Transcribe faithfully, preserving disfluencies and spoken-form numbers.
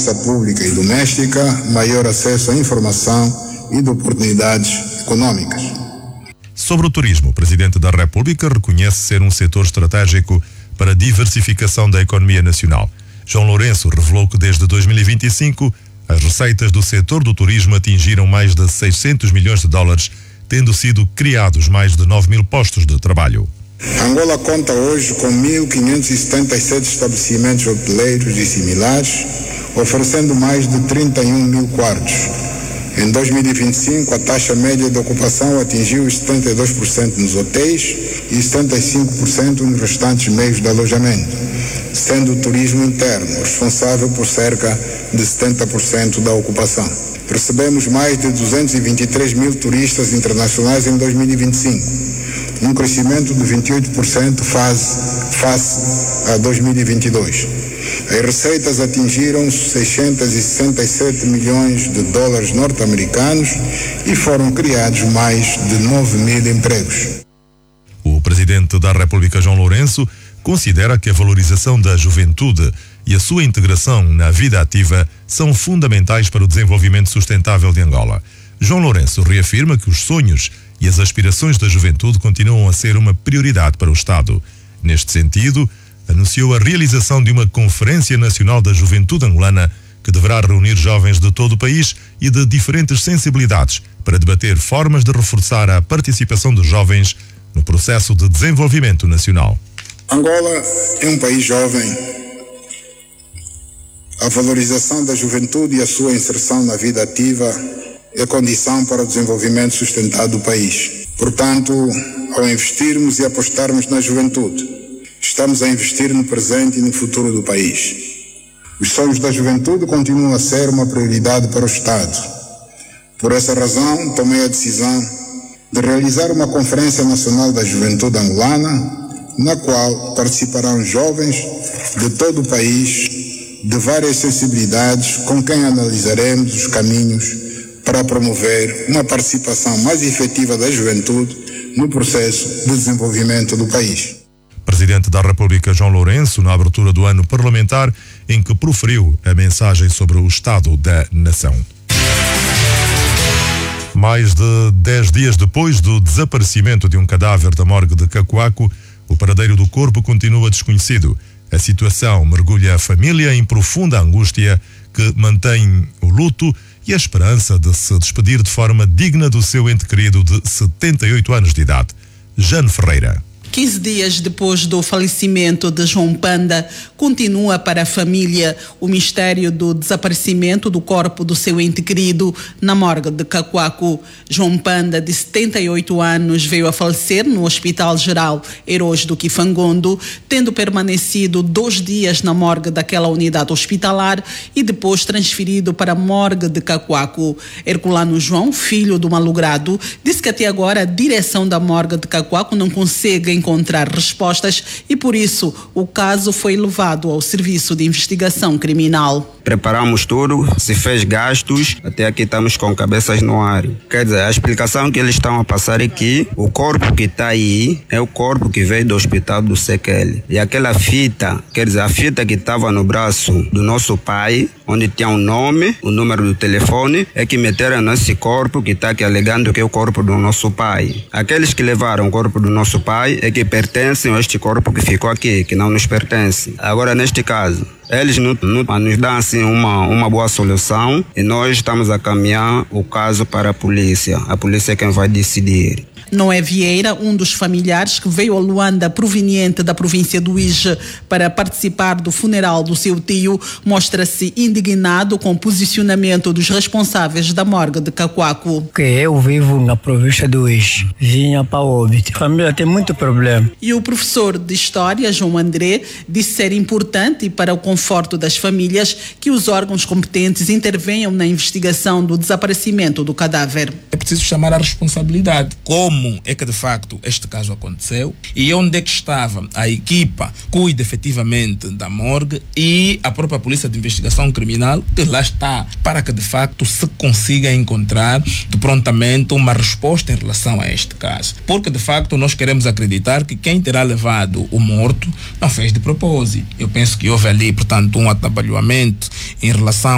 segurança pública e doméstica, maior acesso à informação e de oportunidades econômicas. Sobre o turismo, o Presidente da República reconhece ser um setor estratégico para a diversificação da economia nacional. João Lourenço revelou que desde dois mil e vinte e cinco as receitas do setor do turismo atingiram mais de seiscentos milhões de dólares, tendo sido criados mais de nove mil postos de trabalho. Angola conta hoje com mil quinhentos e setenta e sete estabelecimentos hoteleiros e similares, oferecendo mais de trinta e um mil quartos. Em dois mil e vinte e cinco, a taxa média de ocupação atingiu setenta e dois por cento nos hotéis e setenta e cinco por cento nos restantes meios de alojamento, sendo o turismo interno responsável por cerca de setenta por cento da ocupação. Recebemos mais de duzentos e vinte e três mil turistas internacionais em dois mil e vinte e cinco, um crescimento de vinte e oito por cento face, face a dois mil e vinte e dois. As receitas atingiram seiscentos e sessenta e sete milhões de dólares norte-americanos e foram criados mais de nove mil empregos. O Presidente da República, João Lourenço, considera que a valorização da juventude e a sua integração na vida ativa são fundamentais para o desenvolvimento sustentável de Angola. João Lourenço reafirma que os sonhos e as aspirações da juventude continuam a ser uma prioridade para o Estado. Neste sentido, anunciou a realização de uma Conferência Nacional da Juventude Angolana que deverá reunir jovens de todo o país e de diferentes sensibilidades para debater formas de reforçar a participação dos jovens no processo de desenvolvimento nacional. Angola é um país jovem. A valorização da juventude e a sua inserção na vida ativa é condição para o desenvolvimento sustentado do país. Portanto, ao investirmos e apostarmos na juventude, estamos a investir no presente e no futuro do país. Os sonhos da juventude continuam a ser uma prioridade para o Estado. Por essa razão, tomei a decisão de realizar uma Conferência Nacional da Juventude Angolana, na qual participarão jovens de todo o país, de várias sensibilidades, com quem analisaremos os caminhos para promover uma participação mais efetiva da juventude no processo de desenvolvimento do país. Presidente da República, João Lourenço, na abertura do ano parlamentar, em que proferiu a mensagem sobre o Estado da Nação. Mais de dez dias depois do desaparecimento de um cadáver da morgue de Cacoaco, o paradeiro do corpo continua desconhecido. A situação mergulha a família em profunda angústia, que mantém o luto e a esperança de se despedir de forma digna do seu ente querido de setenta e oito anos de idade. Jane Ferreira. quinze dias depois do falecimento de João Panda, continua para a família o mistério do desaparecimento do corpo do seu ente querido na morgue de Cacoaco. João Panda, de setenta e oito anos, veio a falecer no Hospital Geral Heróis do Kifangondo, tendo permanecido dois dias na morgue daquela unidade hospitalar e depois transferido para a morgue de Cacoaco. Herculano João, filho do malogrado, disse que até agora a direção da morgue de Cacoaco não consegue encontrar respostas e, por isso, o caso foi levado ao Serviço de Investigação Criminal. Preparamos tudo, se fez gastos, até aqui estamos com cabeças no ar. Quer dizer, a explicação que eles estão a passar é que o corpo que está aí é o corpo que veio do hospital do Sequele. E aquela fita, quer dizer, a fita que estava no braço do nosso pai, onde tinha um nome, o número do telefone, é que meteram nesse corpo que está aqui alegando que é o corpo do nosso pai. Aqueles que levaram o corpo do nosso pai é que pertencem a este corpo que ficou aqui, que não nos pertence. Agora, neste caso, eles não, não nos dão assim uma, uma boa solução e nós estamos a caminhar o caso para a polícia. A polícia é quem vai decidir. Noé Vieira, um dos familiares que veio a Luanda proveniente da província do Ije para participar do funeral do seu tio, mostra-se indignado com o posicionamento dos responsáveis da morgue de Cacoaco. Que eu vivo na província do Ije, vinha para óbito. A família tem muito problema. E o professor de História, João André, disse ser importante para o conforto das famílias que os órgãos competentes intervenham na investigação do desaparecimento do cadáver. É preciso chamar a responsabilidade. Como é que de facto este caso aconteceu e onde é que estava a equipa que cuida efetivamente da morgue e a própria Polícia de Investigação Criminal que lá está para que de facto se consiga encontrar de prontamente uma resposta em relação a este caso. Porque de facto nós queremos acreditar que quem terá levado o morto não fez de propósito. Eu penso que houve ali, portanto, um atabalhoamento em relação